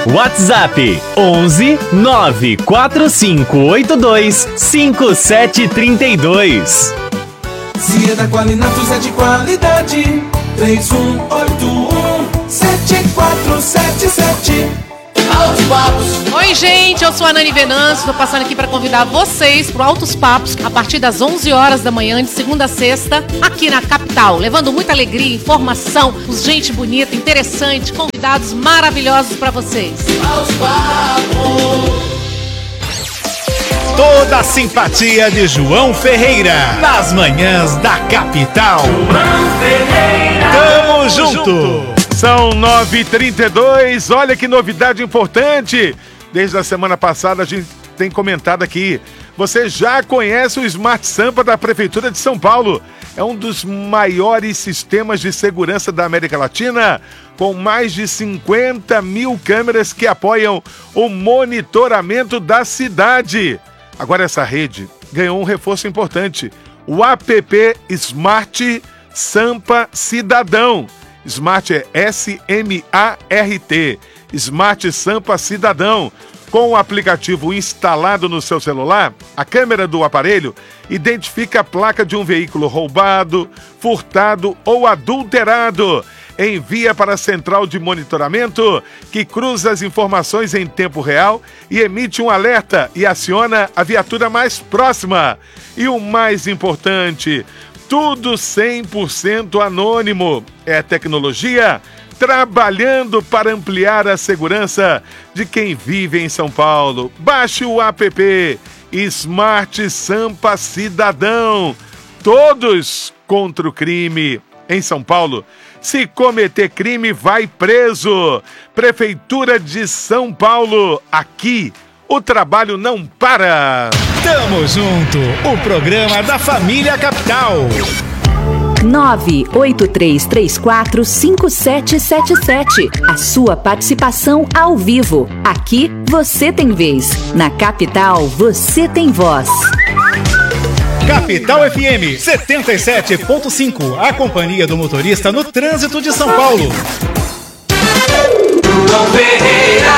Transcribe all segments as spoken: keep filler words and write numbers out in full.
WhatsApp onze nove quatro cinco oito dois cinco sete três dois. Se é da Qualinatos é de qualidade. três um oito um sete quatro sete sete. Altos Papos. Oi, gente, eu sou a Nani Venâncio, estou passando aqui para convidar vocês para o Altos Papos a partir das onze horas da manhã, de segunda a sexta, aqui na capital, levando muita alegria, informação, gente bonita, interessante, convidados maravilhosos para vocês. Altos Papos. Toda a simpatia de João Ferreira nas manhãs da capital. João Ferreira. Tamo junto. São nove e trinta e dois, olha que novidade importante. Desde a semana passada a gente tem comentado aqui. Você já conhece o Smart Sampa da Prefeitura de São Paulo. É um dos maiores sistemas de segurança da América Latina, com mais de cinquenta mil câmeras que apoiam o monitoramento da cidade. Agora essa rede ganhou um reforço importante. O app Smart Sampa Cidadão. Smart é S M A R T, Smart Sampa Cidadão. Com o aplicativo instalado no seu celular, a câmera do aparelho identifica a placa de um veículo roubado, furtado ou adulterado. Envia para a central de monitoramento, que cruza as informações em tempo real e emite um alerta e aciona a viatura mais próxima. E o mais importante, tudo cem por cento anônimo. É tecnologia trabalhando para ampliar a segurança de quem vive em São Paulo. Baixe o app Smart Sampa Cidadão. Todos contra o crime. Em São Paulo, se cometer crime, vai preso. Prefeitura de São Paulo. Aqui, o trabalho não para. Tamo junto, o programa da Família Capital. nove oito três três quatro cinco sete sete sete. A sua participação ao vivo. Aqui você tem vez. Na capital você tem voz. Capital F M setenta e sete ponto cinco. A companhia do motorista no trânsito de São Paulo. João Ferreira.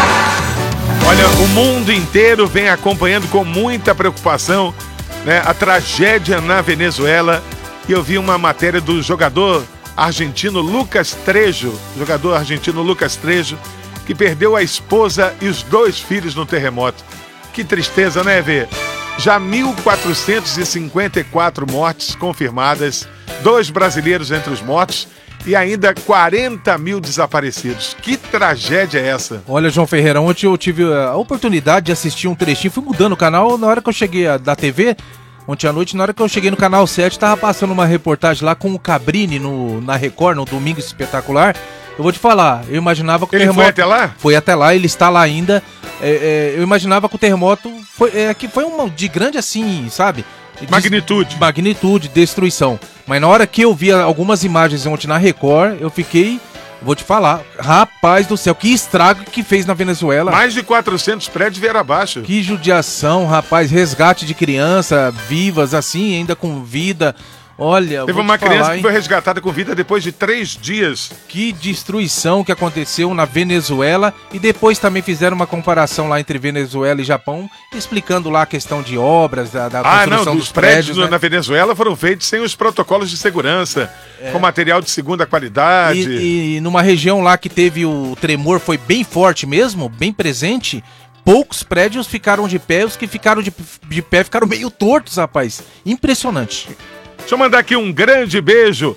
Olha, o mundo inteiro vem acompanhando com muita preocupação, né, a tragédia na Venezuela. E eu vi uma matéria do jogador argentino Lucas Trejo, jogador argentino Lucas Trejo, que perdeu a esposa e os dois filhos no terremoto. Que tristeza, né, Vê? Já mil quatrocentas e cinquenta e quatro mortes confirmadas, dois brasileiros entre os mortos e ainda quarenta mil desaparecidos. Que tragédia é essa? Olha, João Ferreira, ontem eu tive a oportunidade de assistir um trechinho, fui mudando o canal, na hora que eu cheguei da T V, ontem à noite, na hora que eu cheguei no canal sete, tava passando uma reportagem lá com o Cabrini no, na Record, no Domingo Espetacular. Eu vou te falar, eu imaginava que o Ele terremoto... foi até lá? Foi até lá, ele está lá ainda. É, é, eu imaginava que o terremoto foi, é, que foi uma de grande assim, sabe? De, magnitude. Magnitude, destruição. Mas na hora que eu vi algumas imagens ontem na Record, eu fiquei... Vou te falar, rapaz do céu, que estrago que fez na Venezuela. Mais de quatrocentos prédios vieram abaixo. Que judiação, rapaz, resgate de criança vivas assim, ainda com vida. Olha, teve vou uma te falar, criança que hein? foi resgatada com vida depois de três dias. Que destruição que aconteceu na Venezuela. E depois também fizeram uma comparação lá entre Venezuela e Japão, explicando lá a questão de obras, da, da ah, construção não, dos dos prédios, prédios, né? na Venezuela foram feitos sem os protocolos de segurança, é. com material de segunda qualidade. E, e numa região lá que teve o tremor, foi bem forte mesmo, bem presente. Poucos prédios ficaram de pé, os que ficaram de, de pé ficaram meio tortos, rapaz. Impressionante. Deixa eu mandar aqui um grande beijo.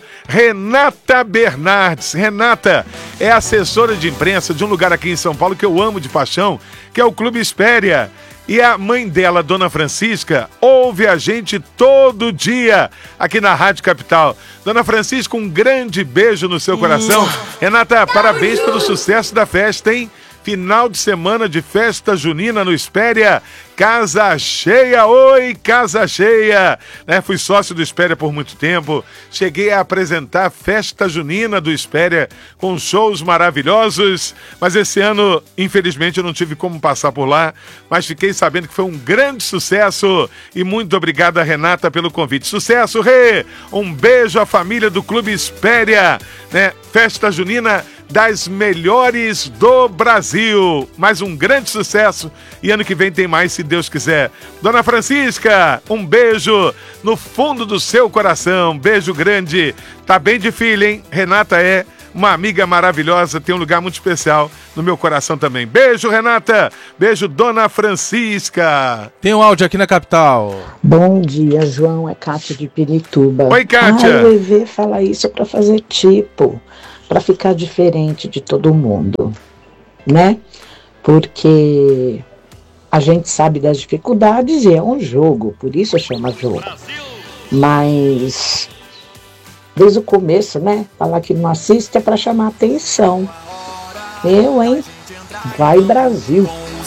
Renata Bernardes. Renata é assessora de imprensa de um lugar aqui em São Paulo que eu amo de paixão, que é o Clube Espéria. E a mãe dela, Dona Francisca, ouve a gente todo dia aqui na Rádio Capital. Dona Francisca, um grande beijo no seu coração. Renata, parabéns pelo sucesso da festa, hein? Final de semana de festa junina no Espéria, casa cheia, oi, casa cheia, né? Fui sócio do Espéria por muito tempo, cheguei a apresentar a festa junina do Espéria com shows maravilhosos, mas esse ano, infelizmente, eu não tive como passar por lá, mas fiquei sabendo que foi um grande sucesso e muito obrigada, Renata, pelo convite. Sucesso, Rê! Um beijo à família do Clube Espéria, né? Festa junina das melhores do Brasil. Mais um grande sucesso e ano que vem tem mais, se Deus quiser. Dona Francisca, um beijo no fundo do seu coração, beijo grande. Tá bem de filha, hein? Renata é uma amiga maravilhosa, tem um lugar muito especial no meu coração também. Beijo, Renata. Beijo, Dona Francisca. Tem um áudio aqui na capital. Bom dia, João. É Kátia de Pirituba. Oi, Kátia. Ah, o E V fala isso pra fazer tipo, pra ficar diferente de todo mundo, né? Porque a gente sabe das dificuldades e é um jogo, por isso chama jogo. Mas desde o começo, né? Falar que não assiste é pra chamar atenção. Eu, hein? Vai, Brasil.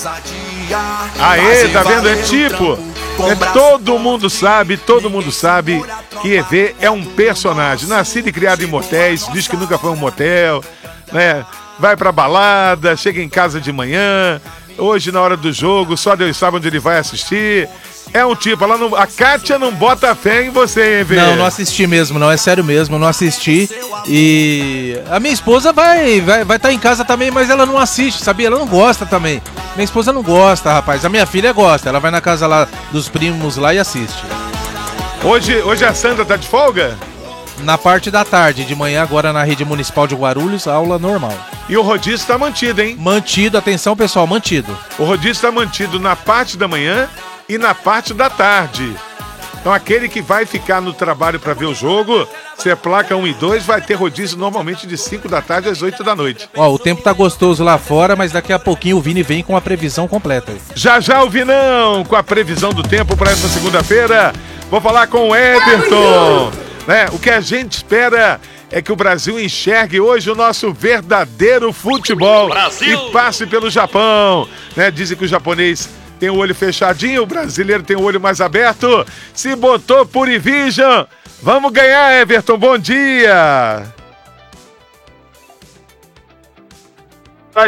Aê, tá vendo? É tipo, é, todo mundo sabe, todo mundo sabe que E V é um personagem. Nascido e criado em motéis, diz que nunca foi um motel, né? Vai pra balada, chega em casa de manhã, hoje na hora do jogo, só Deus sabe onde ele vai assistir. É um tipo, ela não, a Kátia não bota fé em você, hein, E V? Não, não assisti mesmo, não, é sério mesmo, não assisti. E a minha esposa vai vai vai estar em casa também, mas ela não assiste, sabia? Ela não gosta também. Minha esposa não gosta, rapaz. A minha filha gosta, ela vai na casa lá dos primos lá e assiste. Hoje, hoje a Sandra tá de folga? Na parte da tarde, de manhã agora na rede municipal de Guarulhos, aula normal. E o rodízio tá mantido, hein? Mantido, atenção pessoal, mantido. O rodízio tá mantido na parte da manhã e na parte da tarde. Então aquele que vai ficar no trabalho para ver o jogo, se é placa um e dois, vai ter rodízio normalmente de cinco da tarde às oito da noite. Ó, o tempo tá gostoso lá fora, mas daqui a pouquinho o Vini vem com a previsão completa. Já já o Vinão com a previsão do tempo para essa segunda-feira. Vou falar com o Everton. Né? O que a gente espera é que o Brasil enxergue hoje o nosso verdadeiro futebol. Brasil! E passe pelo Japão. Né? Dizem que o japonês tem o olho fechadinho, o brasileiro tem o olho mais aberto. Se botou Purivision, vamos ganhar, Everton. Bom dia. Olá,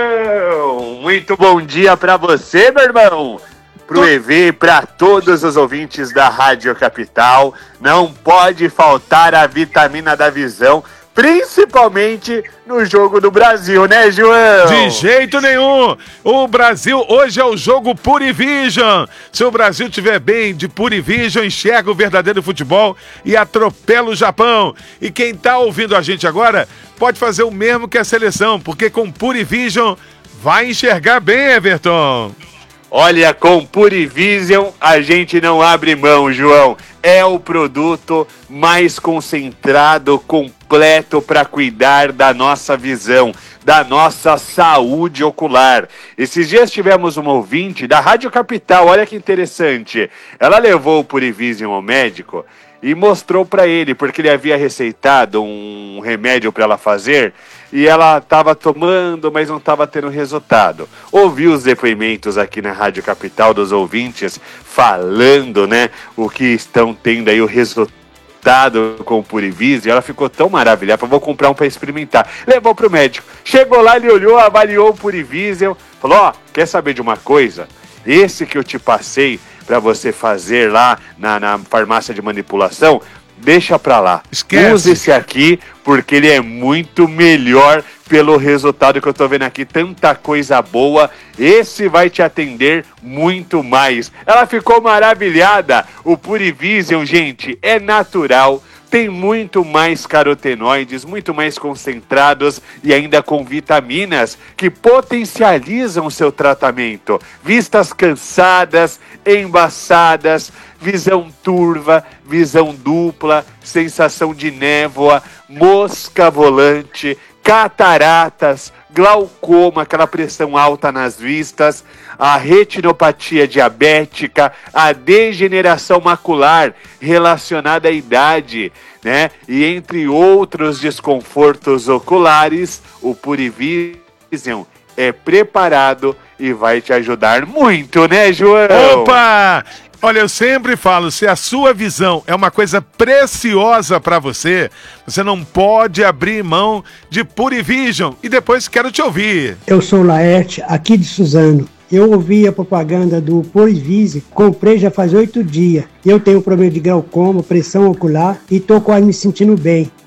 João. Muito bom dia pra você, meu irmão. Pro E V, para todos os ouvintes da Rádio Capital. Não pode faltar a vitamina da visão, principalmente no jogo do Brasil, né, João? De jeito nenhum. O Brasil hoje é o jogo Purivision. Se o Brasil estiver bem de Purivision, enxerga o verdadeiro futebol e atropela o Japão. E quem tá ouvindo a gente agora pode fazer o mesmo que a seleção, porque com Purivision vai enxergar bem, Everton. Olha, com Purivision a gente não abre mão, João. É o produto mais concentrado, completo para cuidar da nossa visão, da nossa saúde ocular. Esses dias tivemos uma ouvinte da Rádio Capital, olha que interessante. Ela levou o Purivision ao médico e mostrou para ele, porque ele havia receitado um remédio para ela fazer e ela estava tomando, mas não estava tendo resultado. Ouvi os depoimentos aqui na Rádio Capital dos ouvintes falando, né, o que estão tendo aí o resultado com o Purivision. Ela ficou tão maravilhada, falou, vou comprar um para experimentar. Levou para o médico. Chegou lá, ele olhou, avaliou o Purivision, falou, ó, quer saber de uma coisa? Esse que eu te passei para você fazer lá na, na farmácia de manipulação, deixa pra lá. Esquece. Use esse aqui, porque ele é muito melhor pelo resultado que eu tô vendo aqui. Tanta coisa boa. Esse vai te atender muito mais. Ela ficou maravilhada. O Purivision, gente, é natural. Tem muito mais carotenoides, muito mais concentrados e ainda com vitaminas que potencializam o seu tratamento. Vistas cansadas, embaçadas, visão turva, visão dupla, sensação de névoa, mosca volante, cataratas, glaucoma, aquela pressão alta nas vistas, a retinopatia diabética, a degeneração macular relacionada à idade, né? E entre outros desconfortos oculares, o Purivision é preparado e vai te ajudar muito, né, João? Opa! Olha, eu sempre falo, se a sua visão é uma coisa preciosa para você, você não pode abrir mão de Purivision. E depois quero te ouvir. Eu sou o Laerte, aqui de Suzano. Eu ouvi a propaganda do Purivision, comprei já faz oito dias. Eu tenho problema de glaucoma, pressão ocular e tô quase me sentindo bem.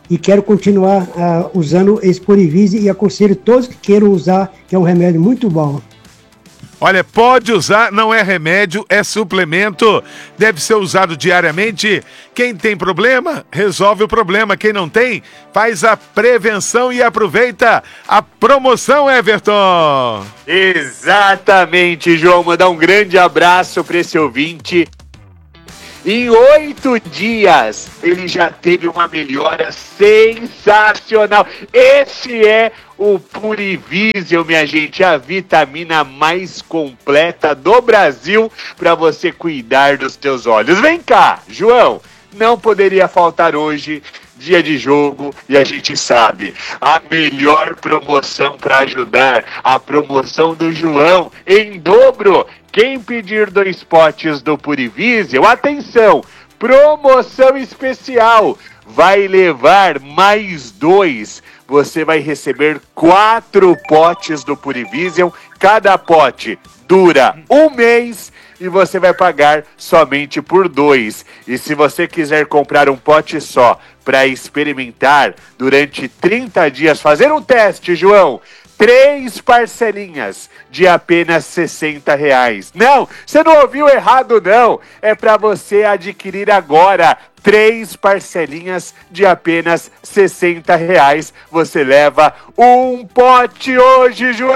e quero continuar uh, usando esse Purivise e aconselho todos que queiram usar, que é um remédio muito bom. Olha, pode usar, não é remédio, é suplemento. Deve ser usado diariamente. Quem tem problema, resolve o problema. Quem não tem, faz a prevenção e aproveita a promoção, Everton. Exatamente, João. Mandar um grande abraço para esse ouvinte. Em oito dias, ele já teve uma melhora sensacional. Esse é o Purivisium, minha gente, a vitamina mais completa do Brasil para você cuidar dos teus olhos. Vem cá, João, não poderia faltar hoje, dia de jogo, e a gente sabe, a melhor promoção para ajudar, a promoção do João em dobro. Quem pedir dois potes do Purivisium, atenção, promoção especial, vai levar mais dois. Você vai receber quatro potes do Purivisium, cada pote dura um mês e você vai pagar somente por dois. E se você quiser comprar um pote só para experimentar durante trinta dias, fazer um teste, João, três parcelinhas de apenas sessenta reais. Não, você não ouviu errado não. É para você adquirir agora. Três parcelinhas de apenas sessenta reais. Você leva um pote hoje, João.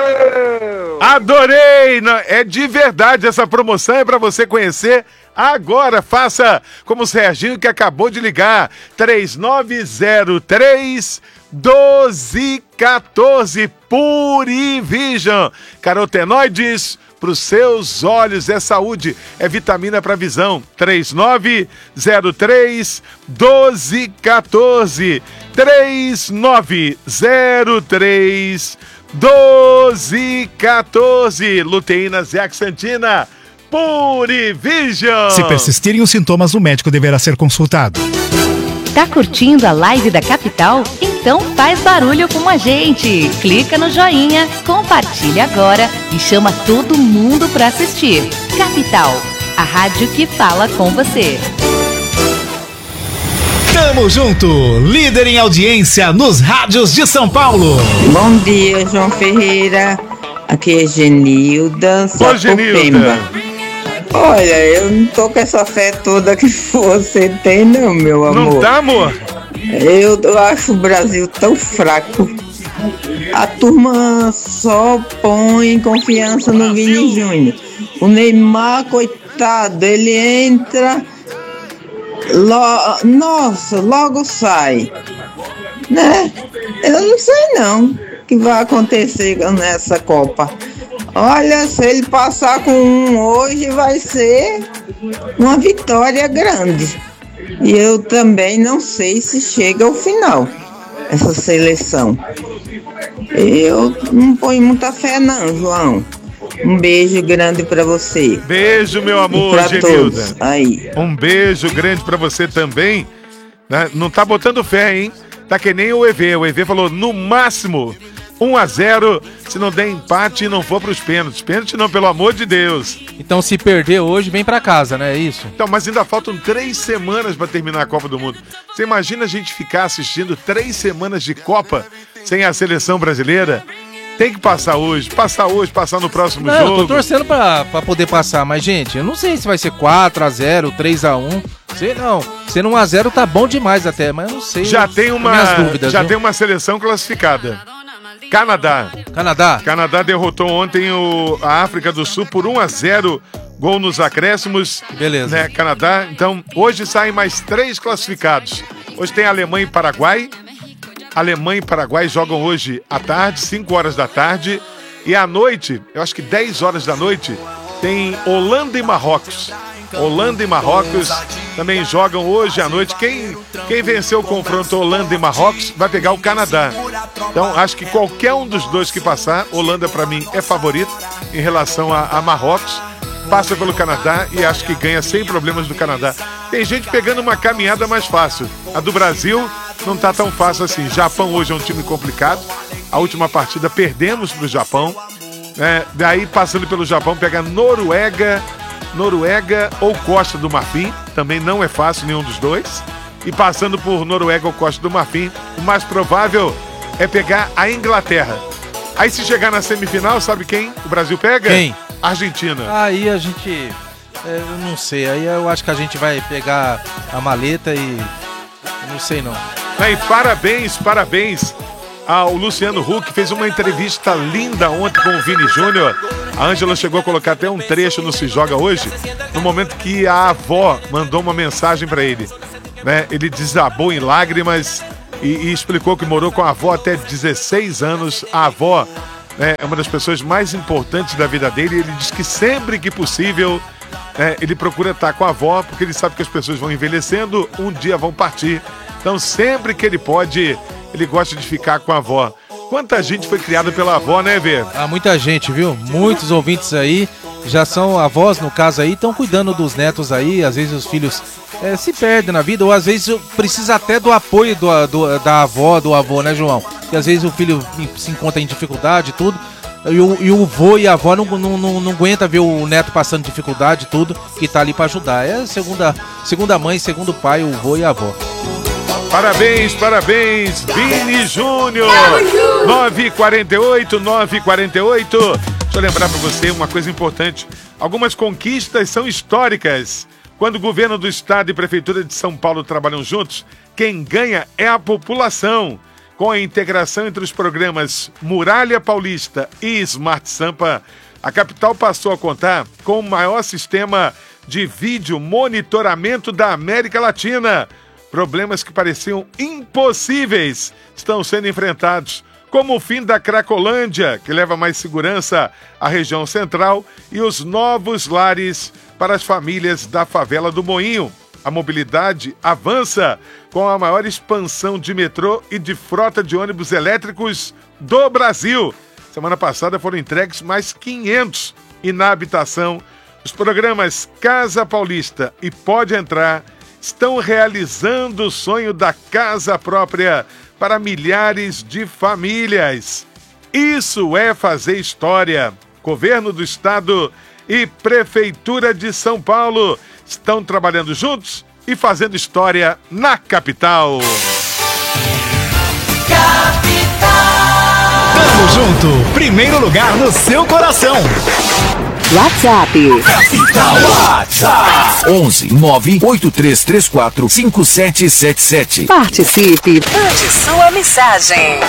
Adorei! É de verdade, essa promoção é para você conhecer agora. Faça como o Serginho que acabou de ligar. três nove zero três doze quatorze Purivision. Carotenoides para os seus olhos, é saúde, é vitamina para visão. três nove zero três doze quatorze três nove zero três doze quatorze Luteína Zeaxantina, Purivision. Se persistirem os sintomas, o médico deverá ser consultado. Tá curtindo a live da Capital? Então faz barulho com a gente. Clica no joinha, compartilha agora e chama todo mundo para assistir. Capital, a rádio que fala com você. Tamo junto, líder em audiência nos rádios de São Paulo. Bom dia, João Ferreira. Aqui é Genilda, Sapopemba. Olha, eu não tô com essa fé toda que você tem, não, meu amor. Não tá, amor? Eu, eu acho o Brasil tão fraco. A turma só põe confiança no Vini Júnior. O Neymar, coitado, ele entra, lo, nossa, logo sai. Né? Eu não sei não o que vai acontecer nessa Copa. Olha, se ele passar com um hoje, vai ser uma vitória grande. E eu também não sei se chega ao final, essa seleção. Eu não ponho muita fé não, João. Um beijo grande pra você. Beijo, meu amor, pra Genilda. todos aí. Um beijo grande pra você também. Não tá botando fé, hein? Tá que nem o E V. O E V falou, no máximo... um a zero, se não der empate e não for pros pênaltis. Pênalti não, pelo amor de Deus. Então se perder hoje, vem pra casa, né? É isso? Então, mas ainda faltam três semanas pra terminar a Copa do Mundo. Você imagina a gente ficar assistindo três semanas de Copa sem a seleção brasileira? Tem que passar hoje, passar hoje, passar no próximo não, jogo. Eu tô torcendo pra, pra poder passar, mas gente, eu não sei se vai ser quatro a zero, três a um. Sei não. Sendo um a zero tá bom demais até, mas eu não sei. Já tem uma, minhas dúvidas, já viu? tem uma seleção classificada. Canadá. Canadá. Canadá derrotou ontem o, a África do Sul por um a zero, gol nos acréscimos. Beleza. Né, Canadá. Então, hoje saem mais três classificados. Hoje tem Alemanha e Paraguai. Alemanha e Paraguai jogam hoje à tarde, cinco horas da tarde. E à noite, eu acho que dez horas da noite, tem Holanda e Marrocos. Holanda e Marrocos também jogam hoje à noite. Quem, quem venceu o confronto Holanda e Marrocos vai pegar o Canadá. Então, acho que qualquer um dos dois que passar, Holanda para mim é favorito em relação a, a Marrocos. Passa pelo Canadá e acho que ganha sem problemas do Canadá. Tem gente pegando uma caminhada mais fácil. A do Brasil não tá tão fácil assim. Japão hoje é um time complicado. A última partida perdemos pro Japão. É, daí, passando pelo Japão, pega Noruega... Noruega ou Costa do Marfim, também não é fácil nenhum dos dois. e passando por Noruega ou Costa do Marfim, o mais provável é pegar a Inglaterra. Aí se chegar na semifinal, sabe quem o Brasil pega? Quem? Argentina. Aí a gente... é, eu não sei, aí eu acho que a gente vai pegar a maleta e... não sei não. E parabéns, parabéns ao Luciano Huck, fez uma entrevista linda ontem com o Vini Júnior. A Ângela chegou a colocar até um trecho no Se Joga Hoje, no momento que a avó mandou uma mensagem para ele. Né? Ele desabou em lágrimas e, e explicou que morou com a avó até dezesseis anos. A avó, né, é uma das pessoas mais importantes da vida dele. Ele diz que sempre que possível, né, ele procura estar com a avó, porque ele sabe que as pessoas vão envelhecendo, um dia vão partir. Então sempre que ele pode, ele gosta de ficar com a avó. Quanta gente foi criada pela avó, né, Vê? Ah, muita gente, viu? Muitos ouvintes aí já são avós, no caso aí, estão cuidando dos netos aí. Às vezes os filhos é, se perdem na vida, ou às vezes precisa até do apoio do, do, da avó, do avô, né, João? E às vezes o filho se encontra em dificuldade e tudo, e o, e o vô e a avó não, não, não, não aguenta ver o neto passando dificuldade e tudo, que tá ali para ajudar. É segunda, segunda mãe, segundo pai, o vô e a avó. Parabéns, parabéns, Vini Júnior. nove e quarenta e oito, nove e quarenta e oito. Deixa eu lembrar para você uma coisa importante. Algumas conquistas são históricas. Quando o governo do estado e prefeitura de São Paulo trabalham juntos, quem ganha é a população. Com a integração entre os programas Muralha Paulista e Smart Sampa, a capital passou a contar com o maior sistema de vídeo monitoramento da América Latina. Problemas que pareciam impossíveis estão sendo enfrentados, como o fim da Cracolândia, que leva mais segurança à região central, e os novos lares para as famílias da favela do Moinho. A mobilidade avança com a maior expansão de metrô e de frota de ônibus elétricos do Brasil. Semana passada foram entregues mais quinhentos. E na habitação, os programas Casa Paulista e Pode Entrar estão realizando o sonho da casa própria para milhares de famílias. Isso é fazer história. Governo do Estado e Prefeitura de São Paulo estão trabalhando juntos e fazendo história na capital. Capital! Tamo junto, primeiro lugar no seu coração. WhatsApp. Capital WhatsApp onze nove oito três três quatro cinco sete sete sete. Participe. Mande sua mensagem.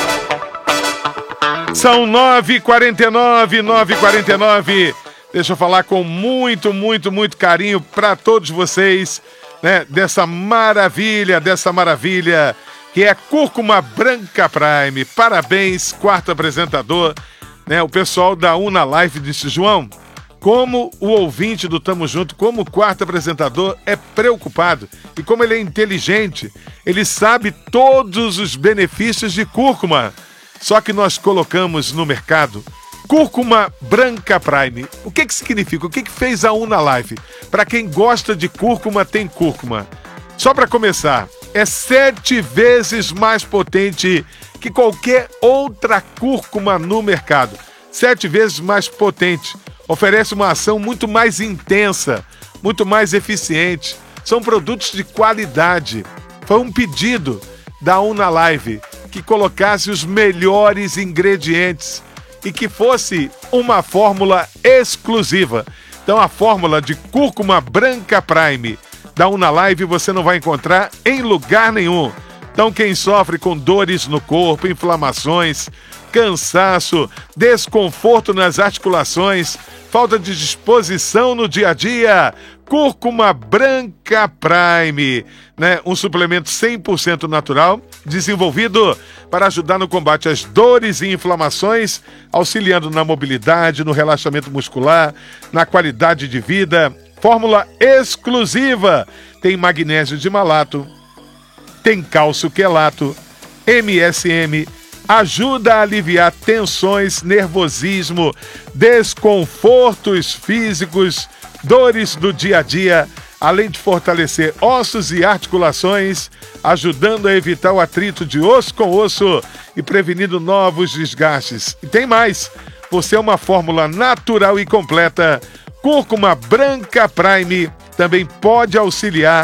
São nove e quarenta e nove, nove e quarenta e nove. Deixa eu falar com muito, muito, muito carinho para todos vocês, né? Dessa maravilha, dessa maravilha que é Cúrcuma Branca Prime. Parabéns, quarto apresentador, né? O pessoal da Una Live disse: João, como o ouvinte do Tamo Junto, como o quarto apresentador é preocupado e como ele é inteligente, ele sabe todos os benefícios de cúrcuma. Só que nós colocamos no mercado Cúrcuma Branca Prime. O que que significa? O que que fez a Una Live? Para quem gosta de cúrcuma, tem cúrcuma. Só para começar, é sete vezes mais potente que qualquer outra cúrcuma no mercado. Sete vezes mais potente. Oferece uma ação muito mais intensa, muito mais eficiente. São produtos de qualidade. Foi um pedido da Una Live que colocasse os melhores ingredientes e que fosse uma fórmula exclusiva. Então a fórmula de Cúrcuma Branca Prime da Una Live você não vai encontrar em lugar nenhum. Então quem sofre com dores no corpo, inflamações, cansaço, desconforto nas articulações, falta de disposição no dia a dia, Cúrcuma Branca Prime, né? Um suplemento cem por cento natural, desenvolvido para ajudar no combate às dores e inflamações, auxiliando na mobilidade, no relaxamento muscular, na qualidade de vida. Fórmula exclusiva, tem magnésio de malato, tem cálcio quelato, M S M, ajuda a aliviar tensões, nervosismo, desconfortos físicos, dores do dia a dia, além de fortalecer ossos e articulações, ajudando a evitar o atrito de osso com osso e prevenindo novos desgastes. E tem mais, por ser uma fórmula natural e completa, Cúrcuma Branca Prime também pode auxiliar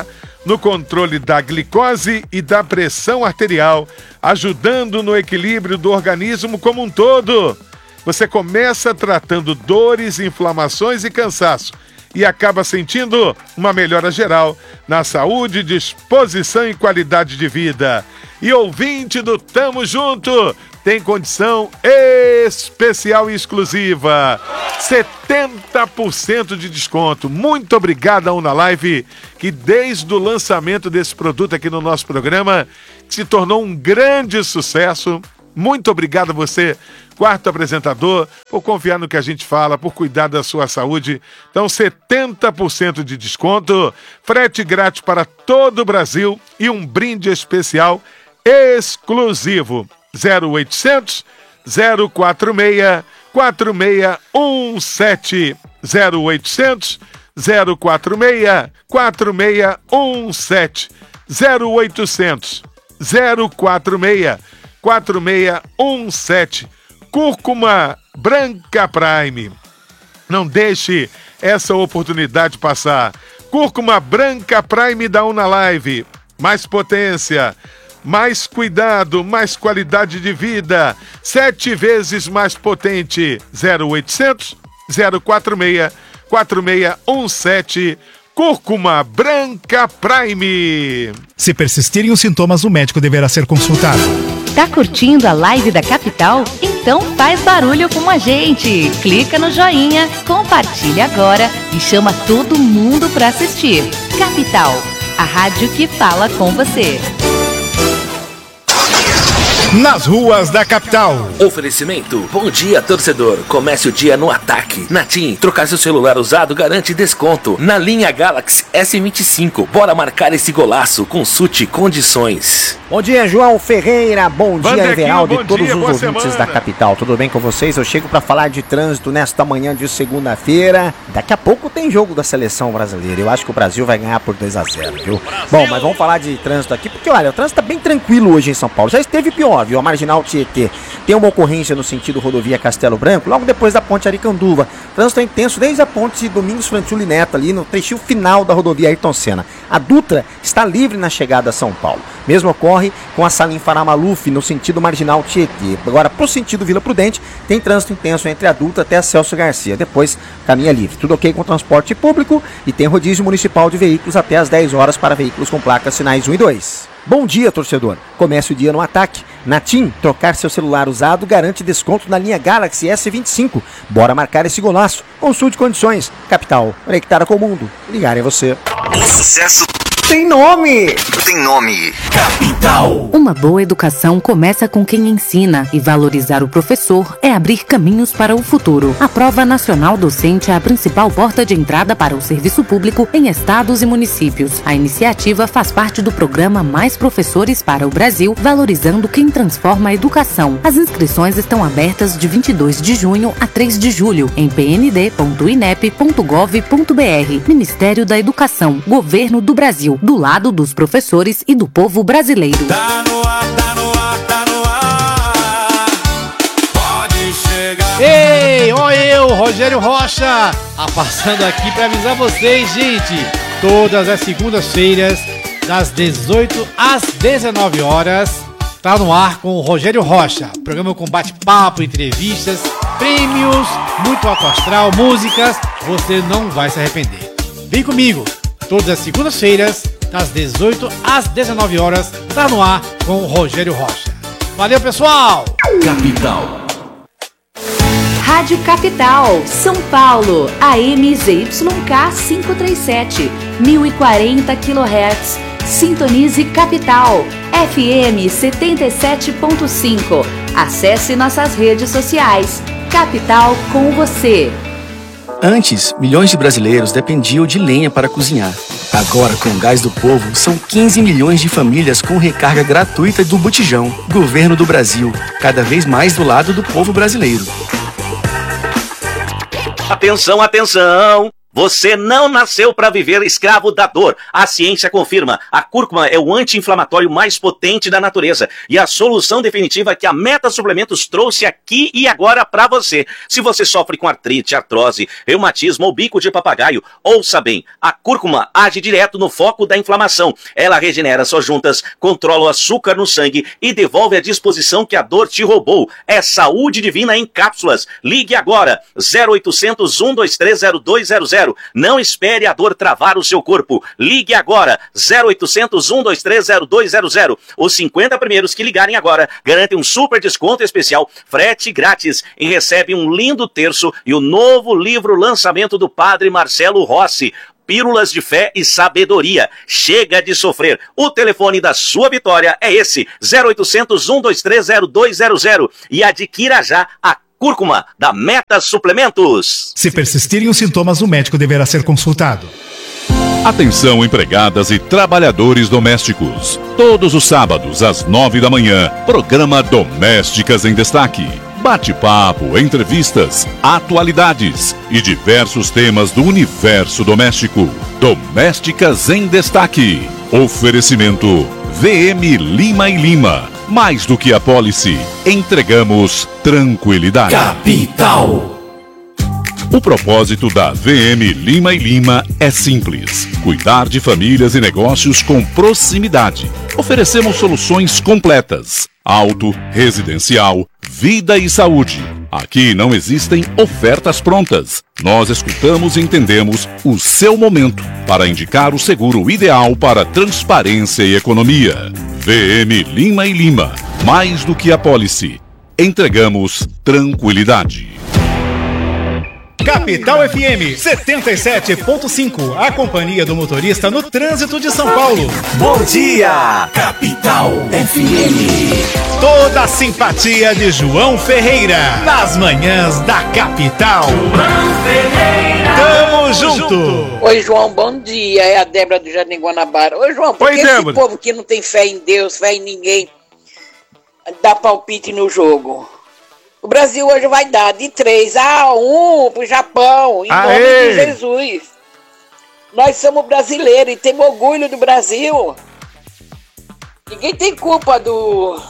no controle da glicose e da pressão arterial, ajudando no equilíbrio do organismo como um todo. Você começa tratando dores, inflamações e cansaço e acaba sentindo uma melhora geral na saúde, disposição e qualidade de vida. E ouvinte do Tamo Junto, tem condição especial e exclusiva. setenta por cento de desconto. Muito obrigado a Unalive, que desde o lançamento desse produto aqui no nosso programa, se tornou um grande sucesso. Muito obrigado a você, quarto apresentador, por confiar no que a gente fala, por cuidar da sua saúde. Então, setenta por cento de desconto, frete grátis para todo o Brasil e um brinde especial exclusivo. zero oitocentos, zero quatro seis, quatro seis um sete. zero oitocentos, zero quatro seis, quatro seis um sete. zero oitocentos, zero quatro seis, quatro seis um sete. Cúrcuma Branca Prime. Não deixe essa oportunidade passar. Cúrcuma Branca Prime da Unalive. Mais potência, mais cuidado, mais qualidade de vida. Sete vezes mais potente. zero oitocentos, zero quatro seis, quatro seis um sete. Cúrcuma Branca Prime. Se persistirem os sintomas, o médico deverá ser consultado. Tá curtindo a live da Capital? Então faz barulho com a gente. Clica no joinha, compartilha agora e chama todo mundo para assistir. Capital, a rádio que fala com você. Nas ruas da capital. Oferecimento. Bom dia, torcedor. Comece o dia no ataque. Na TIM, trocar seu celular usado garante desconto. Na linha Galaxy S vinte e cinco. Bora marcar esse golaço. Consulte condições. Bom dia, João Ferreira. Bom dia, Everaldo e todos dia, os ouvintes semana. da capital. Tudo bem com vocês? Eu chego para falar de trânsito nesta manhã de segunda-feira. Daqui a pouco tem jogo da seleção brasileira. Eu acho que o Brasil vai ganhar por dois a zero, viu? Bom, mas vamos falar de trânsito aqui, porque olha, o trânsito tá bem tranquilo hoje em São Paulo. Já esteve pior, viu? A Marginal Tietê tem uma ocorrência no sentido rodovia Castelo Branco, logo depois da ponte Aricanduva. Trânsito é intenso desde a ponte de Domingos Frantuli Neto, ali no trechinho final da rodovia Ayrton Senna. A Dutra está livre na chegada a São Paulo. Mesmo ocorre com a Salim Farah Maluf no sentido Marginal Tietê. Agora, pro sentido Vila Prudente, tem trânsito intenso entre a Dutra até a Celso Garcia. Depois, caminha livre. Tudo ok com o transporte público e tem rodízio municipal de veículos até às dez horas para veículos com placas sinais um e dois. Bom dia, torcedor. Comece o dia no ataque. Na TIM, trocar seu celular usado garante desconto na linha Galaxy S vinte e cinco. Bora marcar esse golaço. Consulte condições. Capital, conectada com o mundo. Ligar em você. O sucesso tem nome! Tem nome. Capital. Uma boa educação começa com quem ensina, e valorizar o professor é abrir caminhos para o futuro. A Prova Nacional Docente é a principal porta de entrada para o serviço público em estados e municípios. A iniciativa faz parte do programa Mais Professores para o Brasil, valorizando quem transforma a educação. As inscrições estão abertas de vinte e dois de junho a três de julho em p n d ponto i n e p ponto gov ponto b r. Ministério da Educação, Governo do Brasil, do lado dos professores e do povo brasileiro. Tá no ar, tá no ar, tá no ar. Pode chegar. Ei, ó eu, Rogério Rocha, ah, passando aqui para avisar vocês, gente. Todas as segundas-feiras, das dezoito às dezenove horas, tá no ar com o Rogério Rocha. Programa com bate-papo, entrevistas, prêmios, muito alto astral, músicas. Você não vai se arrepender. Vem comigo. Todas as segundas-feiras, das dezoito às dezenove horas, tá no ar com o Rogério Rocha. Valeu, pessoal! Capital. Rádio Capital, São Paulo, A M Z Y K quinhentos e trinta e sete, mil e quarenta quilohertz. Sintonize Capital, F M setenta e sete ponto cinco. Acesse nossas redes sociais. Capital com você. Antes, milhões de brasileiros dependiam de lenha para cozinhar. Agora, com o Gás do Povo, são quinze milhões de famílias com recarga gratuita do botijão. Governo do Brasil, cada vez mais do lado do povo brasileiro. Atenção, atenção! Você não nasceu para viver escravo da dor. A ciência confirma. A cúrcuma é o anti-inflamatório mais potente da natureza e a solução definitiva que a Meta Suplementos trouxe aqui e agora para você. Se você sofre com artrite, artrose, reumatismo ou bico de papagaio, ouça bem. A cúrcuma age direto no foco da inflamação. Ela regenera suas juntas, controla o açúcar no sangue e devolve a disposição que a dor te roubou. É saúde divina em cápsulas. Ligue agora. zero oitocentos, um dois três, zero dois zero zero. Não espere a dor travar o seu corpo. Ligue agora. zero oitocentos, um dois três, zero dois zero zero. Os cinquenta primeiros que ligarem agora garantem um super desconto especial, frete grátis e recebem um lindo terço e o novo livro lançamento do Padre Marcelo Rossi. Pílulas de Fé e Sabedoria. Chega de sofrer. O telefone da sua vitória é esse, zero oitocentos, um dois três, zero dois zero zero. E adquira já a cúrcuma da Meta Suplementos. Se persistirem os sintomas, o médico deverá ser consultado. Atenção, empregadas e trabalhadores domésticos. Todos os sábados, às nove da manhã, programa Domésticas em Destaque. Bate-papo, entrevistas, atualidades e diversos temas do universo doméstico. Domésticas em Destaque. Oferecimento V M Lima e Lima. Mais do que a pólice, entregamos tranquilidade. Capital. O propósito da V M Lima e Lima é simples: cuidar de famílias e negócios com proximidade. Oferecemos soluções completas: auto, residencial, vida e saúde. Aqui não existem ofertas prontas. Nós escutamos e entendemos o seu momento para indicar o seguro ideal para transparência e economia. V M Lima e Lima. Mais do que a pólice, entregamos tranquilidade. Capital F M setenta e sete ponto cinco, a companhia do motorista no trânsito de São Paulo. Bom dia, Capital F M. Toda a simpatia de João Ferreira, nas manhãs da Capital. João Ferreira. Tamo junto. Oi, João, bom dia. É a Débora do Jardim Guanabara. Oi, João, por que esse povo que não tem fé em Deus, fé em ninguém, dá palpite no jogo? O Brasil hoje vai dar de três a um pro Japão, em Aê! Nome de Jesus. Nós somos brasileiros e temos orgulho do Brasil. Ninguém tem culpa do...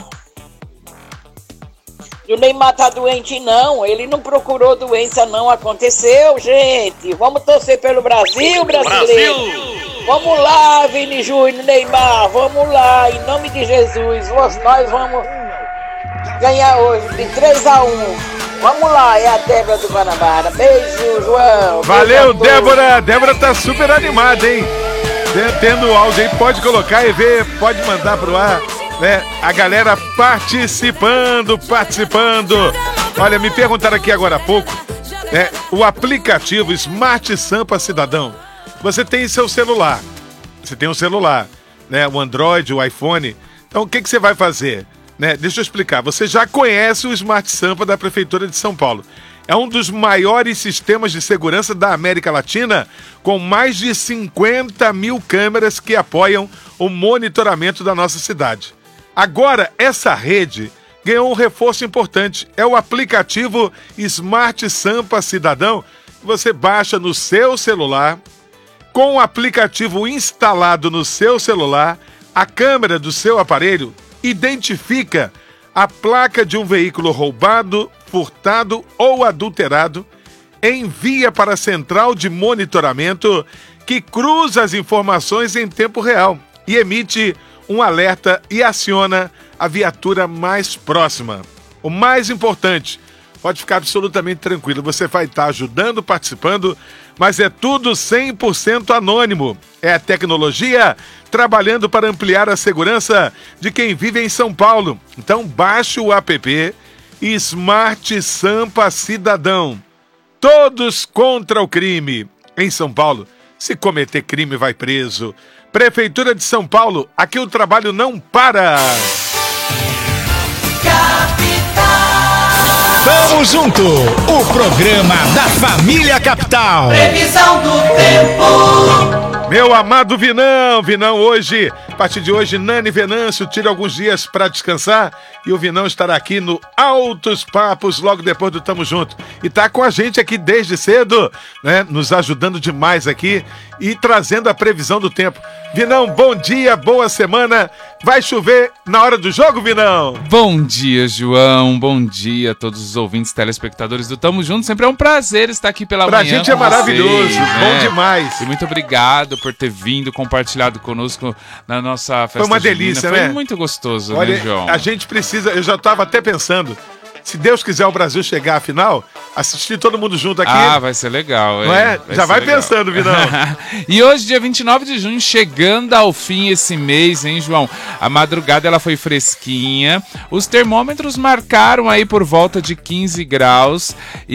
do Neymar tá doente, não. Ele não procurou doença, não. Aconteceu, gente. Vamos torcer pelo Brasil, brasileiro. Brasil! Vamos lá, Vini Júnior, Neymar. Vamos lá, em nome de Jesus. Nós vamos... ganhar hoje de três a um. Vamos lá, é a Débora do Guanabara. Beijo, João. Valeu, beijo, Débora. Débora tá super animada, hein? Tendo o áudio aí, pode colocar e ver, pode mandar pro ar, né? A galera participando, participando. Olha, me perguntaram aqui agora há pouco, né? O aplicativo Smart Sampa Cidadão. Você tem seu celular. Você tem um celular, né? O Android, o iPhone. Então, o que que você vai fazer? Né, deixa eu explicar, você já conhece o Smart Sampa da Prefeitura de São Paulo. É um dos maiores sistemas de segurança da América Latina, com mais de cinquenta mil câmeras que apoiam o monitoramento da nossa cidade. Agora, essa rede ganhou um reforço importante. É o aplicativo Smart Sampa Cidadão, que você baixa no seu celular. Com o aplicativo instalado no seu celular, a câmera do seu aparelho identifica a placa de um veículo roubado, furtado ou adulterado, envia para a central de monitoramento que cruza as informações em tempo real e emite um alerta e aciona a viatura mais próxima. O mais importante, pode ficar absolutamente tranquilo, você vai estar ajudando, participando, mas é tudo cem por cento anônimo. É a tecnologia trabalhando para ampliar a segurança de quem vive em São Paulo. Então baixe o app Smart Sampa Cidadão. Todos contra o crime. Em São Paulo, se cometer crime, vai preso. Prefeitura de São Paulo, aqui o trabalho não para. Tamo junto, o programa da Família Capital. Previsão do tempo. Meu amado Vinão, Vinão hoje, a partir de hoje, Nani Venâncio tira alguns dias para descansar e o Vinão estará aqui no Altos Papos logo depois do Tamo Junto. E tá com a gente aqui desde cedo, né, nos ajudando demais aqui e trazendo a previsão do tempo. Vinão, bom dia, boa semana. Vai chover na hora do jogo, Vinão? Bom dia, João. Bom dia a todos os ouvintes, telespectadores do Tamo Junto. Sempre é um prazer estar aqui pela pra manhã. Pra gente é maravilhoso, vocês, né? Bom demais. E muito obrigado por ter vindo, compartilhado conosco na nossa festa. Foi uma junina. delícia, Foi né? Foi muito gostoso, Olha, né, João? A gente precisa, eu já estava até pensando, se Deus quiser o Brasil chegar à final, assistir todo mundo junto aqui. Ah, vai ser legal. Não é? Vai Já vai legal. pensando, Vinão. E hoje, dia vinte e nove de junho, chegando ao fim esse mês, hein, João? A madrugada ela foi fresquinha. Os termômetros marcaram aí por volta de quinze graus.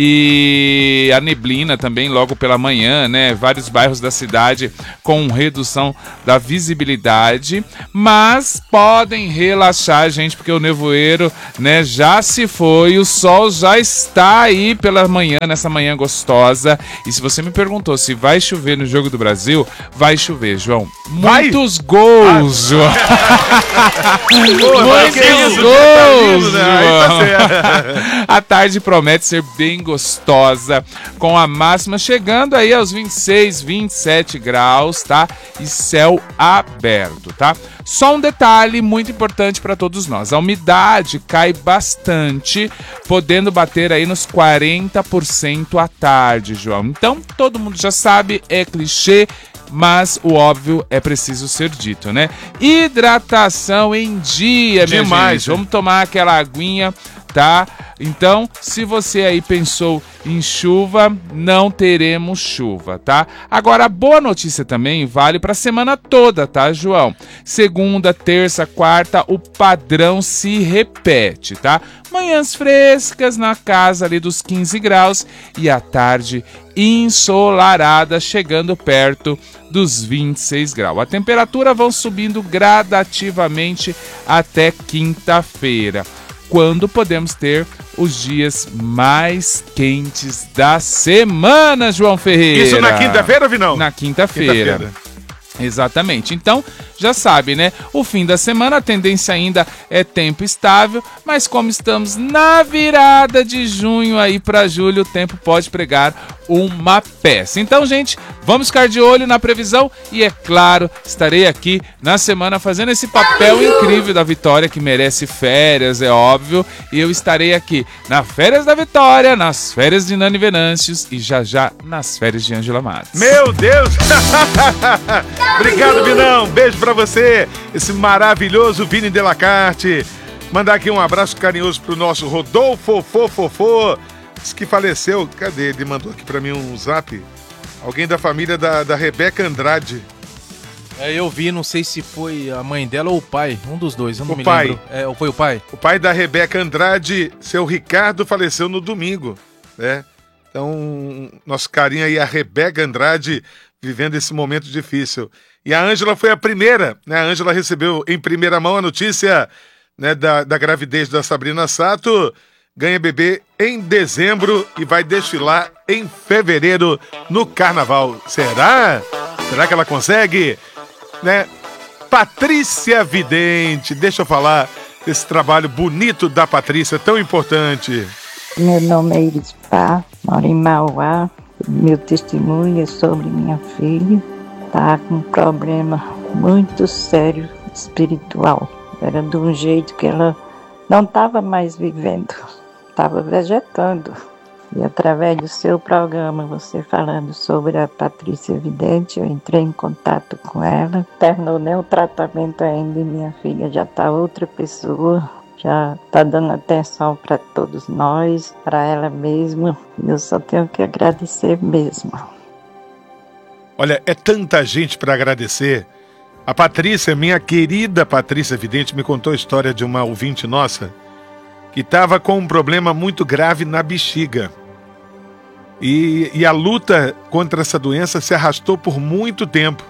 E a neblina também logo pela manhã, né? Vários bairros da cidade com redução da visibilidade. Mas podem relaxar, gente, porque o nevoeiro, né, já se foi. E o sol já está aí pela manhã, nessa manhã gostosa. E se você me perguntou se vai chover no Jogo do Brasil, vai chover, João. Muitos vai? gols, ah. João. Pô, Muitos isso, gols, tá João. Tá A tarde promete ser bem gostosa, com a máxima chegando aí aos vinte e seis, vinte e sete graus, tá? E céu aberto, tá? Só um detalhe muito importante para todos nós. A umidade cai bastante, podendo bater aí nos quarenta por cento à tarde, João. Então, todo mundo já sabe, é clichê, mas o óbvio é preciso ser dito, né? Hidratação em dia, minha Demais, gente. Vamos tomar aquela aguinha, tá? Então, se você aí pensou em chuva, não teremos chuva, tá? Agora, a boa notícia também vale para a semana toda, tá, João? Segunda, terça, quarta, o padrão se repete, tá? Manhãs frescas na casa ali dos quinze graus e à tarde ensolarada, chegando perto dos vinte e seis graus. A temperatura vão subindo gradativamente até quinta-feira, quando podemos ter os dias mais quentes da semana, João Ferreira. Isso na quinta-feira, Vinão? Na quinta-feira. Quinta-feira. Exatamente. Então, já sabe, né? O fim da semana, a tendência ainda é tempo estável, mas como estamos na virada de junho aí para julho, o tempo pode pregar uma peça. Então, gente, vamos ficar de olho na previsão e, é claro, estarei aqui na semana fazendo esse papel incrível da Vitória, que merece férias, é óbvio, e eu estarei aqui na Férias da Vitória, nas férias de Nani Venâncios e já já nas férias de Ângela Matos. Meu Deus! Obrigado, Vinão. Beijo pra você, esse maravilhoso Vini Delacarte. Mandar aqui um abraço carinhoso pro nosso Rodolfo Fofofô, que faleceu. Cadê? Ele mandou aqui pra mim um zap. Alguém da família da, da Rebeca Andrade. É, eu vi, não sei se foi a mãe dela ou o pai, um dos dois, eu não o me pai. lembro. É, ou foi o pai? O pai da Rebeca Andrade, seu Ricardo, faleceu no domingo, né? Então, nosso carinho aí, a Rebeca Andrade, vivendo esse momento difícil. E a Ângela foi a primeira, né? A Ângela recebeu em primeira mão a notícia, né, da, da gravidez da Sabrina Sato, ganha bebê em dezembro e vai desfilar em fevereiro no Carnaval. Será? Será que ela consegue? Né? Patrícia Vidente, deixa eu falar desse trabalho bonito da Patrícia, tão importante. Meu nome é Iris Pá, moro em Mauá. Meu testemunho é sobre minha filha. Tá com um problema muito sério espiritual. Era de um jeito que ela não estava mais vivendo, estava vegetando. E através do seu programa, você falando sobre a Patrícia Vidente, eu entrei em contato com ela. Terminou nem o tratamento ainda e minha filha já está outra pessoa. Já está dando atenção para todos nós, para ela mesma. Eu só tenho que agradecer mesmo. Olha, é tanta gente para agradecer. A Patrícia, minha querida Patrícia Vidente, me contou a história de uma ouvinte nossa que estava com um problema muito grave na bexiga. E, e a luta contra essa doença se arrastou por muito tempo.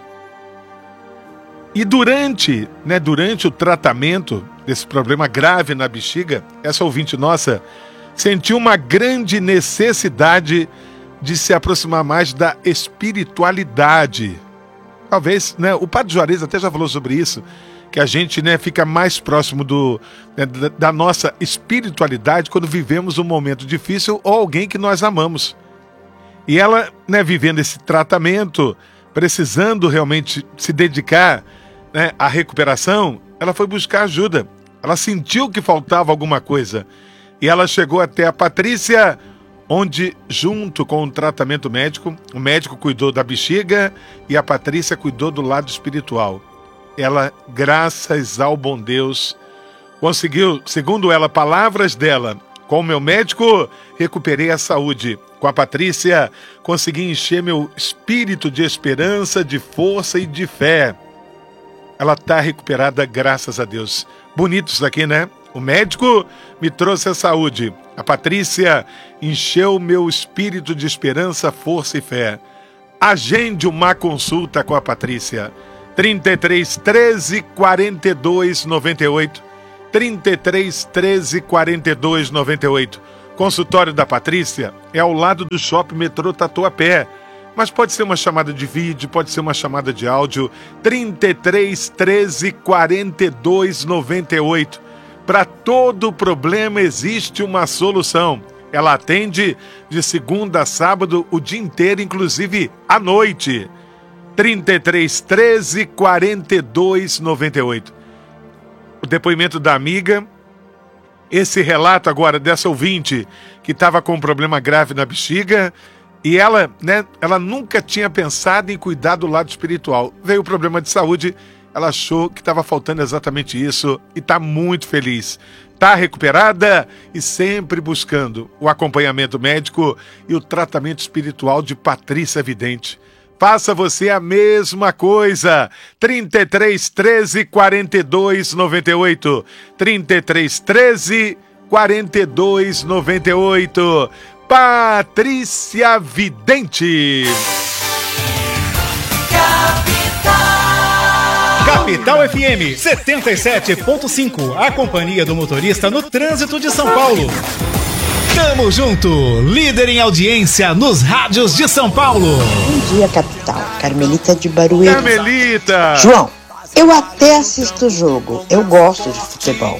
E durante, né, durante o tratamento desse problema grave na bexiga, essa ouvinte nossa sentiu uma grande necessidade de se aproximar mais da espiritualidade. talvez, né, o Padre Juarez até já falou sobre isso, que a gente, né, fica mais próximo do, né, da, da nossa espiritualidade quando vivemos um momento difícil ou alguém que nós amamos. E ela, né, vivendo esse tratamento, precisando realmente se dedicar, né, à recuperação, ela foi buscar ajuda. Ela sentiu que faltava alguma coisa. E ela chegou até a Patrícia, onde, junto com o tratamento médico, o médico cuidou da bexiga e a Patrícia cuidou do lado espiritual. Ela, graças ao bom Deus, conseguiu, segundo ela, palavras dela, com o meu médico, recuperei a saúde. Com a Patrícia, consegui encher meu espírito de esperança, de força e de fé. Ela está recuperada, graças a Deus. Bonito isso aqui, né? O médico me trouxe a saúde. A Patrícia encheu meu espírito de esperança, força e fé. Agende uma consulta com a Patrícia. trinta e três, treze, quarenta e dois, noventa e oito. trinta e três, treze, quarenta e dois, noventa e oito. Consultório da Patrícia é ao lado do Shopping Metrô Tatuapé. Mas pode ser uma chamada de vídeo, pode ser uma chamada de áudio. trinta e três, treze, quarenta e dois, noventa e oito. Para todo problema existe uma solução. Ela atende de segunda a sábado o dia inteiro, inclusive à noite. trinta e três, treze, quarenta e dois, noventa e oito. O depoimento da amiga, esse relato agora dessa ouvinte que estava com um problema grave na bexiga e ela, né, ela nunca tinha pensado em cuidar do lado espiritual. Veio o problema de saúde, ela achou que estava faltando exatamente isso e está muito feliz. Está recuperada e sempre buscando o acompanhamento médico e o tratamento espiritual de Patrícia Vidente. Faça você a mesma coisa. trinta e três, treze, quarenta e dois, noventa e oito. trinta e três, treze, quarenta e dois, noventa e oito. Patrícia Vidente. Capital F M setenta e sete ponto cinco. A companhia do motorista no trânsito de São Paulo. Tamo junto, líder em audiência nos rádios de São Paulo. Bom dia, capital. Carmelita de Barueri. Carmelita! João, eu até assisto o jogo. Eu gosto de futebol.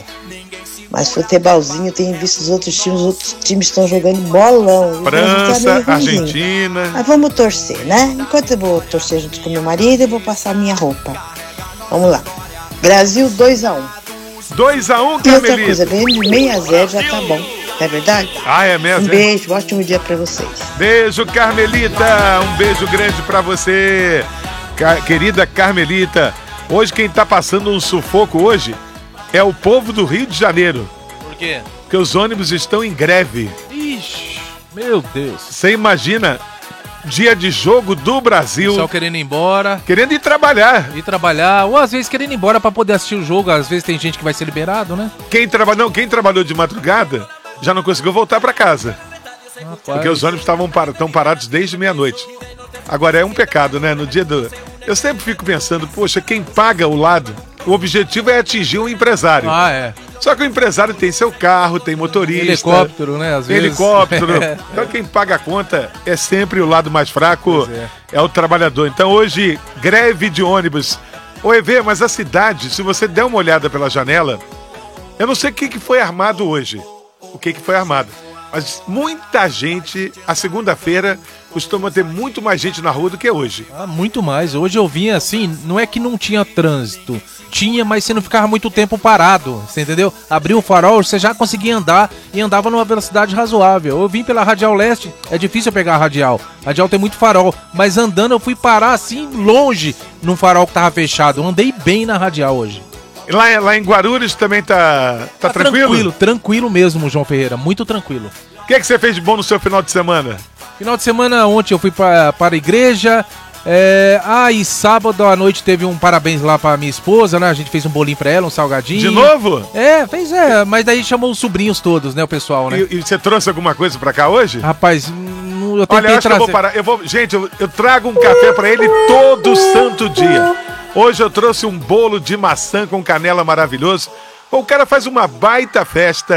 Mas futebolzinho, eu tenho visto os outros times, os outros times estão jogando bolão. França, Argentina. Mas vamos torcer, né? Enquanto eu vou torcer junto com meu marido, eu vou passar minha roupa. Vamos lá. Brasil dois a um. dois a um, E outra Carmelita. coisa, ganhando de seis a zero já tá bom. É verdade? Ah, é mesmo? Um beijo, ótimo dia pra vocês. Beijo, Carmelita. Um beijo grande pra você, Ca- querida Carmelita. Hoje quem tá passando um sufoco hoje é o povo do Rio de Janeiro. Por quê? Porque os ônibus estão em greve. Ixi, meu Deus. Você imagina, dia de jogo do Brasil. Pessoal querendo ir embora. Querendo ir trabalhar. Ir trabalhar, ou às vezes querendo ir embora pra poder assistir o jogo. Às vezes tem gente que vai ser liberado, né? Quem, traba... não, quem trabalhou de madrugada já não conseguiu voltar pra casa. Rapaz. Porque os ônibus estavam par... tão parados desde meia-noite. Agora é um pecado, né? No dia do... Eu sempre fico pensando, poxa, quem paga o lado, o objetivo é atingir um empresário. Ah, é. Só que o empresário tem seu carro, tem motorista. Helicóptero, né? Às vezes. Helicóptero. É. Então quem paga a conta é sempre o lado mais fraco, Pois é. é o trabalhador. Então hoje, greve de ônibus. Ô, Evê, mas a cidade, se você der uma olhada pela janela, eu não sei o que, que foi armado hoje. O que, que foi armado. Mas muita gente, a segunda-feira, costuma ter muito mais gente na rua do que hoje. Ah, muito mais. Hoje eu vim assim, não é que não tinha trânsito. Tinha, mas você não ficava muito tempo parado, você entendeu? Abriu o farol, você já conseguia andar e andava numa velocidade razoável. Eu vim pela Radial Leste, é difícil eu pegar a Radial. A Radial tem muito farol, mas andando eu fui parar assim, longe, num farol que tava fechado. Eu andei bem na Radial hoje. Lá, lá em Guarulhos também tá, tá, Tá tranquilo? Tranquilo, tranquilo mesmo, João Ferreira, muito tranquilo. O que, é que você fez de bom no seu final de semana? Final de semana, ontem eu fui pra, para a igreja. É... Ah, e sábado à noite teve um parabéns lá pra minha esposa, né? A gente fez um bolinho pra ela, um salgadinho. De novo? É, fez, é. Mas daí chamou os sobrinhos todos, né? O pessoal, né? E, e você trouxe alguma coisa pra cá hoje? Rapaz, hum, eu tentei Olha, eu acho trazer. que eu vou parar. Eu vou, gente, eu, eu trago um café pra ele todo santo dia. Hoje eu trouxe um bolo de maçã com canela maravilhoso. O cara faz uma baita festa,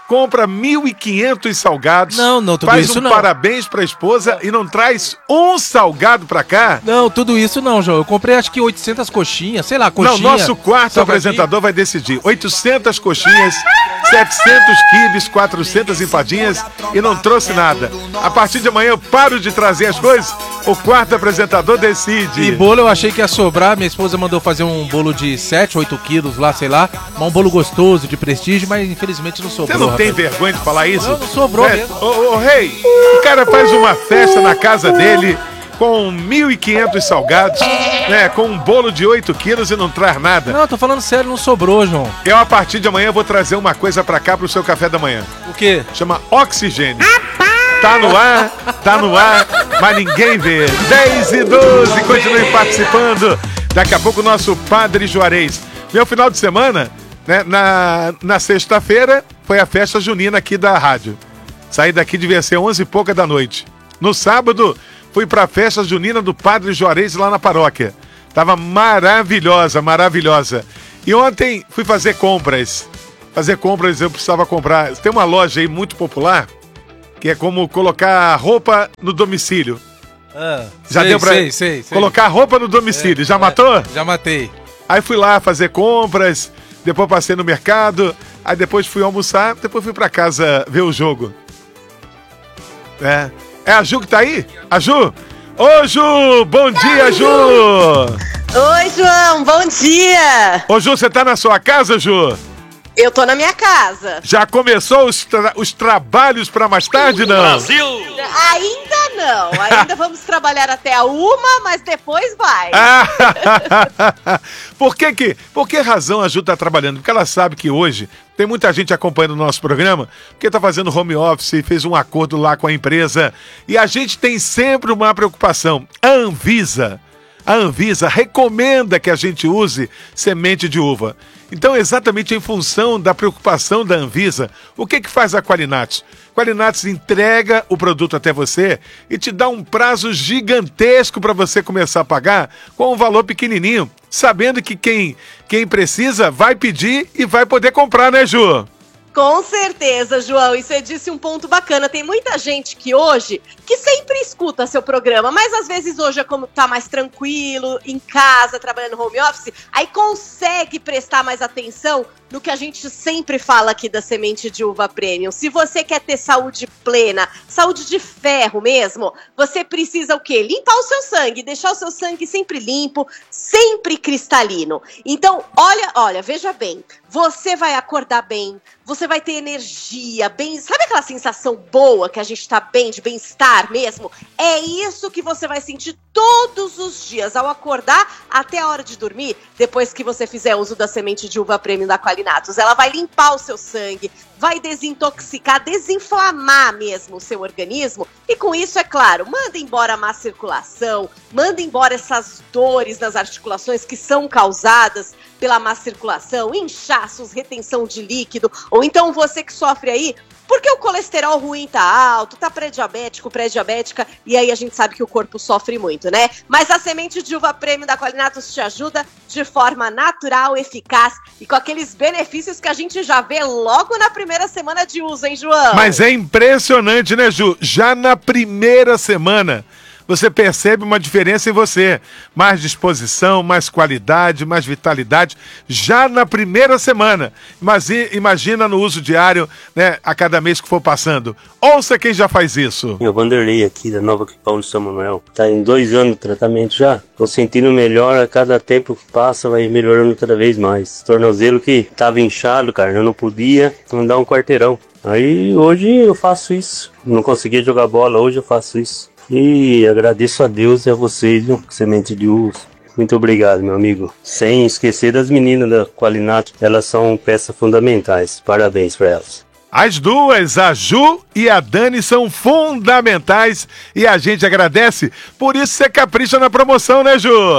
compra mil e quinhentos salgados. Não, não, tudo faz isso um não. parabéns pra esposa e não traz um salgado pra cá? Não, tudo isso não, João. Eu comprei acho que oitocentas coxinhas, sei lá, coxinha. Não, nosso quarto salgadinho. apresentador vai decidir. oitocentas coxinhas, setecentos quibes, quatrocentas empadinhas e não trouxe nada. A partir de amanhã eu paro de trazer as coisas, o quarto apresentador decide. E bolo eu achei que ia sobrar, minha esposa mandou fazer um bolo de sete, oito quilos lá, sei lá, um bolo gostoso, de prestígio, mas infelizmente não sobrou. Você não rapaz. tem vergonha de falar isso? Não, não sobrou é, mesmo. Ô, ô, rei, o cara faz uma festa na casa dele com mil e quinhentos salgados, né, com um bolo de oito quilos e não traz nada. Não, tô falando sério, não sobrou, João. Eu, a partir de amanhã, vou trazer uma coisa pra cá pro seu café da manhã. O quê? Chama oxigênio. Tá no ar, tá no ar, mas ninguém vê. dez e doze, continuem participando. Daqui a pouco o nosso Padre Juarez. Meu final de semana, né, na, na sexta-feira, foi a festa junina aqui da rádio. Saí daqui, devia ser onze e pouca da noite. No sábado, fui pra festa junina do Padre Juarez lá na paróquia. Tava maravilhosa, maravilhosa. E ontem fui fazer compras. Fazer compras, eu precisava comprar. Tem uma loja aí muito popular, que é como colocar roupa no domicílio. Ah, já sei, deu pra sei, sei, sei. colocar roupa no domicílio. É, já é, matou? Já matei. Aí fui lá fazer compras, depois passei no mercado, aí depois fui almoçar, depois fui pra casa ver o jogo. É. É a Ju que tá aí? A Ju? Ô, Ju! Bom dia, Ju! Oi, João, bom dia! Ô, Ju, você tá na sua casa, Ju? Eu tô na minha casa. Já começou os, tra- os trabalhos pra mais tarde, não? Brasil! Ainda não, ainda vamos trabalhar até a uma, mas depois vai. Ah, por que que, por que razão a Ju tá trabalhando? Porque ela sabe que hoje tem muita gente acompanhando o nosso programa, porque tá fazendo home office, fez um acordo lá com a empresa, e a gente tem sempre uma preocupação. A Anvisa, a Anvisa recomenda que a gente use semente de uva. Então, exatamente em função da preocupação da Anvisa, o que que faz a Qualinatos? Qualinatos entrega o produto até você e te dá um prazo gigantesco para você começar a pagar com um valor pequenininho, sabendo que quem, quem precisa vai pedir e vai poder comprar, né, Ju? Com certeza, João, e você disse um ponto bacana. Tem muita gente que hoje, que sempre escuta seu programa, mas às vezes hoje é como tá mais tranquilo, em casa, trabalhando no home office, aí consegue prestar mais atenção no que a gente sempre fala aqui da semente de uva premium. Se você quer ter saúde plena, saúde de ferro mesmo, você precisa o quê? Limpar o seu sangue, deixar o seu sangue sempre limpo, sempre cristalino. Então, olha, olha, veja bem, você vai acordar bem, você vai ter energia, bem, sabe aquela sensação boa que a gente tá bem, de bem-estar mesmo? É isso que você vai sentir todos os dias, ao acordar até a hora de dormir, depois que você fizer uso da semente de uva premium da Qualinatos. Ela vai limpar o seu sangue, vai desintoxicar, desinflamar mesmo o seu organismo, e com isso, é claro, manda embora a má circulação, manda embora essas dores nas articulações que são causadas pela má circulação, inchaços, retenção de líquido, ou então você que sofre aí porque o colesterol ruim tá alto, tá pré-diabético, pré-diabética, e aí a gente sabe que o corpo sofre muito, né? Mas a semente de uva premium da Qualinatos te ajuda de forma natural, eficaz e com aqueles benefícios que a gente já vê logo na primeira semana de uso, hein, João? Mas é impressionante, né, Ju? Já na primeira semana, você percebe uma diferença em você. Mais disposição, mais qualidade, mais vitalidade, já na primeira semana. Mas imagina no uso diário, né, a cada mês que for passando. Ouça quem já faz isso. Eu Vanderlei aqui da Nova Quipão de São Manuel. Tá em dois anos de tratamento já. Tô sentindo melhor a cada tempo que passa, vai melhorando cada vez mais. Tornozelo que tava inchado, cara, eu não podia andar um quarteirão. Aí hoje eu faço isso. Não conseguia jogar bola, hoje eu faço isso. E agradeço a Deus e a vocês, viu? Semente de uva. Muito obrigado, meu amigo. Sem esquecer das meninas da Qualinatos, elas são peças fundamentais. Parabéns para elas. As duas, a Ju e a Dani, são fundamentais e a gente agradece. Por isso você capricha na promoção, né, Ju?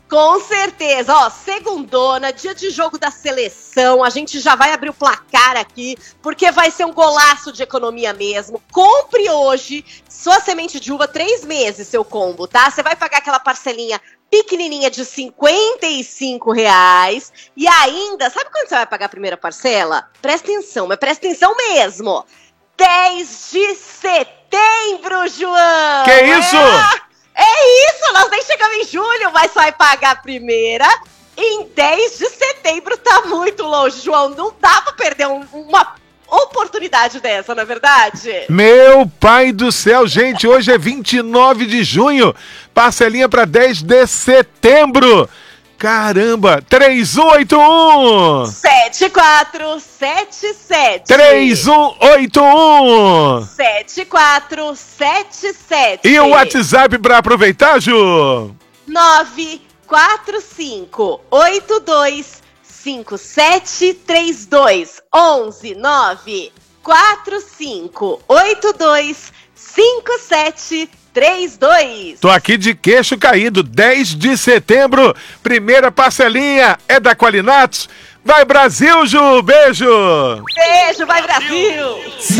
Com certeza, ó, segundona, dia de jogo da seleção, a gente já vai abrir o placar aqui, porque vai ser um golaço de economia mesmo. Compre hoje sua semente de uva, três meses, seu combo, tá? Você vai pagar aquela parcelinha pequenininha de cinquenta e cinco reais e ainda, sabe quando você vai pagar a primeira parcela? Presta atenção, mas presta atenção mesmo. dez de setembro, João! Que isso? É... É isso, nós nem chegamos em julho, mas vai pagar a primeira em dez de setembro, tá muito longe, João. Não dá pra perder um, uma oportunidade dessa, não é verdade? Meu pai do céu, gente, hoje é vinte e nove de junho, parcelinha pra dez de setembro. Caramba, três um oito um sete quatro sete sete três um oito um sete quatro sete sete. E o WhatsApp pra aproveitar, Ju? nove quatro cinco oito dois cinco sete três dois onze nove quatro cinco oito dois cinco sete três dois. Tô aqui de queixo caído, dez de setembro, primeira parcelinha é da Qualinatos. Vai Brasil, Ju, beijo! Beijo, vai Brasil!